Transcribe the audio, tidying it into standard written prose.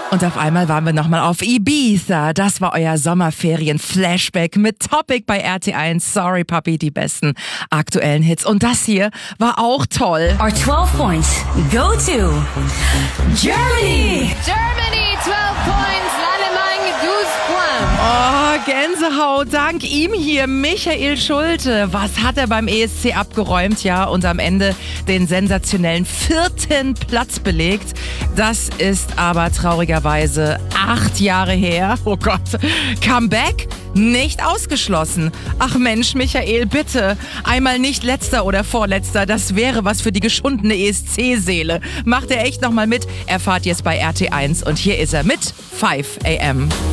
Und auf einmal waren wir nochmal auf Ibiza. Das war euer Sommerferien-Flashback mit Topic bei RT1. Sorry, Papi, die besten aktuellen Hits. Und das hier war auch toll. Our 12 points go to Germany! Germany, 12 points, l'Allemagne, 12 points. Oh, Gänsehaut. Dank ihm hier, Michael Schulte. Was hat er beim ESC abgeräumt, ja? Und am Ende den sensationellen 4. Platz belegt. Das ist aber traurigerweise 8 Jahre her. Oh Gott. Comeback? Nicht ausgeschlossen. Ach Mensch, Michael, bitte. Einmal nicht letzter oder vorletzter. Das wäre was für die geschundene ESC-Seele. Macht er echt nochmal mit? Erfahrt ihr es bei RT1. Und hier ist er mit 5 AM.